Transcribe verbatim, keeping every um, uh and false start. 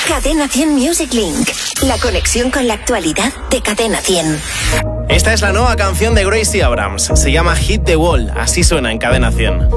Cadena cien Music Link. La conexión con la actualidad de Cadena cien. Esta es la nueva canción de Gracie Abrams. Se llama Hit the Wall. Así suena en Cadena cien.